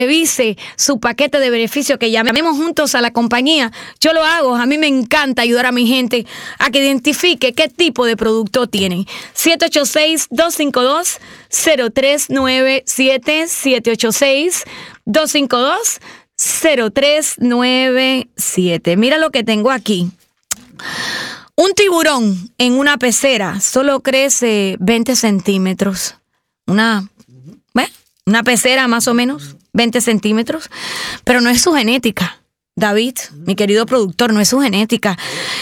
revise su paquete de beneficio, que llamemos juntos a la compañía. Yo lo hago, a mí me encanta ayudar a mi gente a que identifique qué tipo de producto tienen. 786-252-0397, 786-252-0397. Mira lo que tengo aquí. Un tiburón en una pecera solo crece 20 centímetros. Una pecera más o menos, 20 centímetros. Pero no es su genética, David, mi querido productor, no es su genética.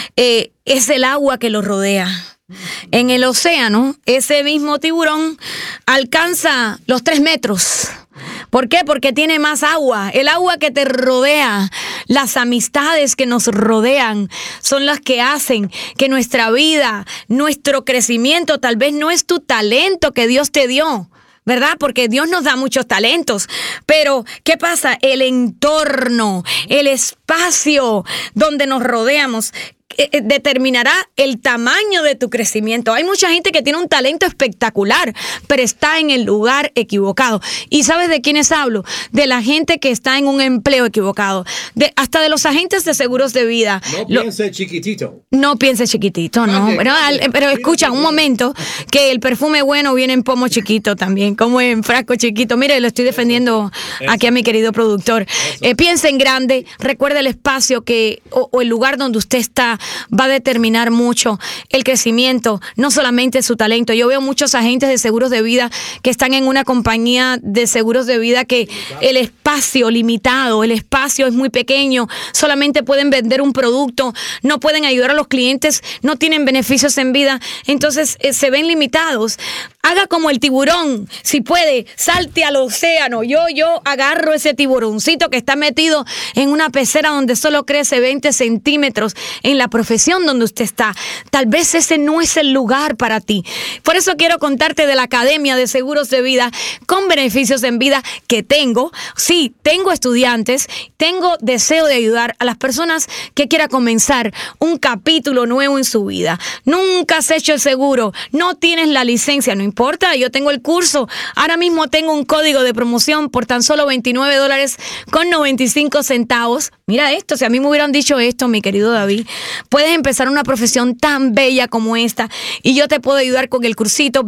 Es el agua que lo rodea. En el océano, ese mismo tiburón alcanza los 3 metros. ¿Por qué? Porque tiene más agua. El agua que te rodea, las amistades que nos rodean, son las que hacen que nuestra vida, nuestro crecimiento, tal vez no es tu talento que Dios te dio, ¿verdad? Porque Dios nos da muchos talentos. Pero, ¿qué pasa? El entorno, el espacio donde nos rodeamos, determinará el tamaño de tu crecimiento. Hay mucha gente que tiene un talento espectacular, pero está en el lugar equivocado. ¿Y sabes de quiénes hablo? De la gente que está en un empleo equivocado. Hasta de los agentes de seguros de vida. No piense chiquitito. No piense chiquitito, no. Pero escucha un momento, que el perfume bueno viene en pomo chiquito también, como en frasco chiquito. Mire, lo estoy defendiendo aquí a mi querido productor. Piense en grande. Recuerde el espacio o el lugar donde usted está va a determinar mucho el crecimiento, no solamente su talento. Yo veo muchos agentes de seguros de vida que están en una compañía de seguros de vida que el espacio limitado, el espacio es muy pequeño, solamente pueden vender un producto, no pueden ayudar a los clientes, no tienen beneficios en vida, entonces se ven limitados. Haga como el tiburón, si puede, salte al océano. Yo agarro ese tiburoncito que está metido en una pecera donde solo crece 20 centímetros en la profesión donde usted está. Tal vez ese no es el lugar para ti. Por eso quiero contarte de la Academia de Seguros de Vida con beneficios en vida que tengo. Sí, tengo estudiantes, tengo deseo de ayudar a las personas que quieran comenzar un capítulo nuevo en su vida. Nunca has hecho el seguro, no tienes la licencia, no importa, yo tengo el curso. Ahora mismo tengo un código de promoción por tan solo $29.95. Mira esto, si a mí me hubieran dicho esto, mi querido David, puedes empezar una profesión tan bella como esta y yo te puedo ayudar con el cursito,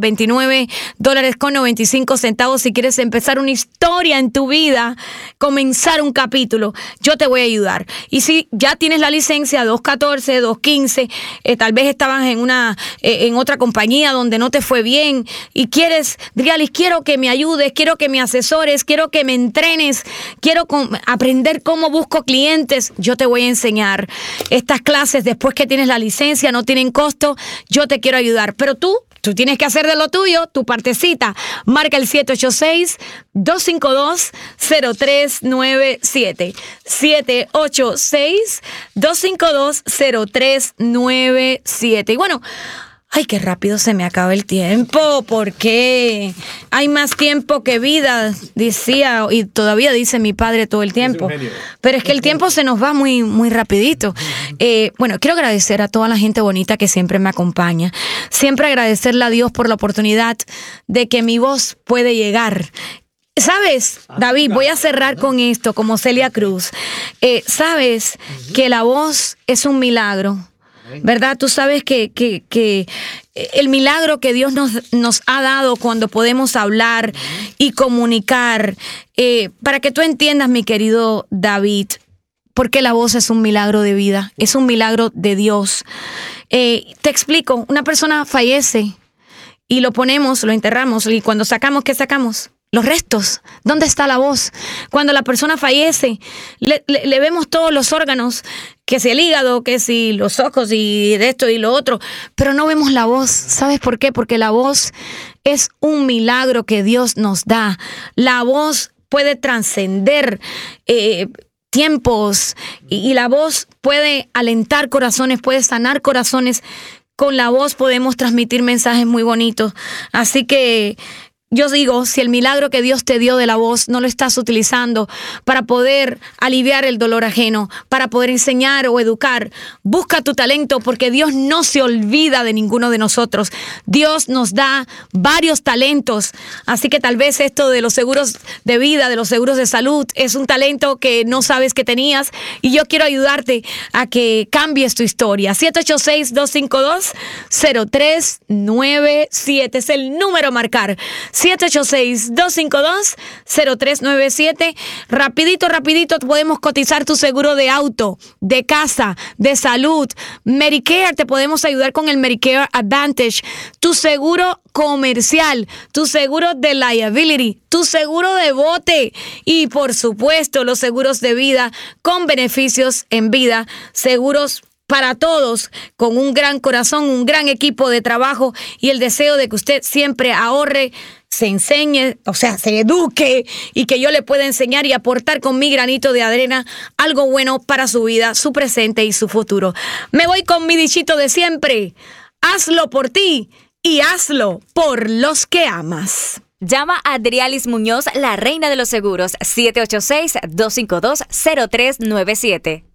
$29.95. Si quieres empezar una historia en tu vida, comenzar un capítulo, yo te voy a ayudar. Y si ya tienes la licencia 214, 215, tal vez estabas en otra compañía donde no te fue bien y quieres, Drialis, quiero que me ayudes, quiero que me asesores, quiero que me entrenes, quiero aprender cómo busco clientes, yo te voy a enseñar. Estas clases, después que tienes la licencia, no tienen costo, yo te quiero ayudar. Pero tú tienes que hacer de lo tuyo, tu partecita. Marca el 786-252-0397. 786-252-0397. Y bueno, ay, qué rápido se me acaba el tiempo, porque hay más tiempo que vida, decía, y todavía dice mi padre todo el tiempo. Pero es que el tiempo se nos va muy, muy rapidito. Bueno, quiero agradecer a toda la gente bonita que siempre me acompaña. Siempre agradecerle a Dios por la oportunidad de que mi voz puede llegar. ¿Sabes, David? Voy a cerrar con esto, como Celia Cruz. ¿Sabes que la voz es un milagro? ¿Verdad? Tú sabes que el milagro que Dios nos ha dado cuando podemos hablar y comunicar, para que tú entiendas, mi querido David, porque la voz es un milagro de vida, es un milagro de Dios. Te explico, una persona fallece y lo enterramos, y cuando sacamos, ¿qué sacamos? Los restos. ¿Dónde está la voz? Cuando la persona fallece, le vemos todos los órganos, que si el hígado, que si los ojos y de esto y lo otro, pero no vemos la voz. ¿Sabes por qué? Porque la voz es un milagro que Dios nos da. La voz puede trascender tiempos y la voz puede alentar corazones, puede sanar corazones. Con la voz podemos transmitir mensajes muy bonitos. Así que Yo digo, si el milagro que Dios te dio de la voz no lo estás utilizando para poder aliviar el dolor ajeno, para poder enseñar o educar, busca tu talento, porque Dios no se olvida de ninguno de nosotros. Dios nos da varios talentos, así que tal vez esto de los seguros de vida, de los seguros de salud, es un talento que no sabes que tenías, y yo quiero ayudarte a que cambies tu historia. 786-252-0397 es el número a marcar. 786-252-0397. Rapidito podemos cotizar tu seguro de auto, de casa, de salud. Medicare, te podemos ayudar con el Medicare Advantage. Tu seguro comercial, tu seguro de liability, tu seguro de bote y por supuesto los seguros de vida con beneficios en vida, seguros para todos, con un gran corazón, un gran equipo de trabajo y el deseo de que usted siempre ahorre, se enseñe, o sea, se eduque y que yo le pueda enseñar y aportar con mi granito de arena algo bueno para su vida, su presente y su futuro. Me voy con mi dichito de siempre. Hazlo por ti y hazlo por los que amas. Llama a Adrialis Muñoz, la reina de los seguros, 786-252-0397.